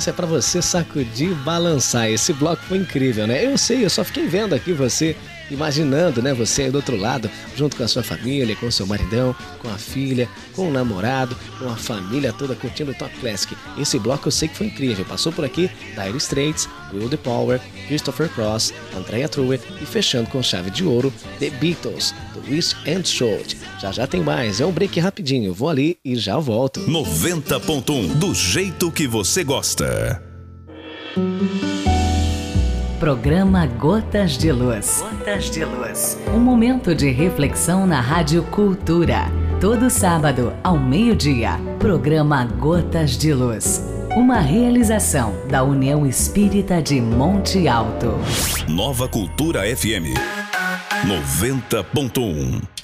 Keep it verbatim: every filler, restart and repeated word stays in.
Essa é pra você sacudir e balançar. Esse bloco foi incrível, né? Eu sei, eu só fiquei vendo aqui você, imaginando, né? Você aí do outro lado, junto com a sua família, com o seu maridão, com a filha, com o namorado, com a família toda curtindo o Top Classic. Esse bloco eu sei que foi incrível. Passou por aqui Dire Straits, Will the Power, Christopher Cross, Andrea Truitt e fechando com chave de ouro, The Beatles, do East and Shout. Já já tem mais, é um break rapidinho. Vou ali e já volto. noventa ponto um, do jeito que você gosta. Programa Gotas de Luz. Gotas de Luz. Um momento de reflexão na Rádio Cultura. Todo sábado, ao meio-dia. Programa Gotas de Luz. Uma realização da União Espírita de Monte Alto. Nova Cultura F M noventa ponto um.